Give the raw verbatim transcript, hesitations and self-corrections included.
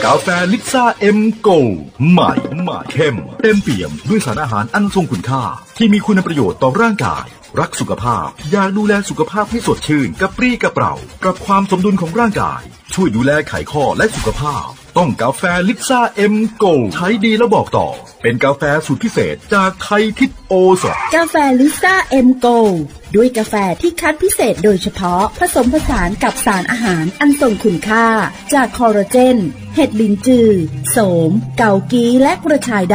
กาแฟลิซ่าเอ็มโกลด์ใหม่ใหม่เข้มเต็มเปี่ยมด้วยสารอาหารอันทรงคุณค่าที่มีคุณประโยชน์ต่อร่างกายรักสุขภาพอยากดูแลสุขภาพให้สดชื่นกระปรี้กระเปร่ากับความสมดุลของร่างกายช่วยดูแลไขข้อและสุขภาพต้องกาแฟลิซ่าเอ็มโกลด์ใช้ดีแล้วบอกต่อเป็นกาแฟสูตรพิเศษจากไทยทิพย์โอสถกาแฟลิซ่าเอ็มโกลด์ด้วยกาแฟที่คัดพิเศษโดยเฉพาะผสมผสานกับสารอาหารอันทรงคุณค่าจากคอลลาเจนเห็ดลิ้นจือโสมเกากีและกระชายดำ